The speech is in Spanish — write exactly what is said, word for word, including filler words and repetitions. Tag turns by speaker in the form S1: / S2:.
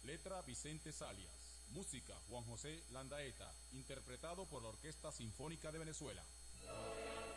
S1: Letra Vicente Salias. Música Juan José Landaeta. Interpretado por la Orquesta Sinfónica de Venezuela.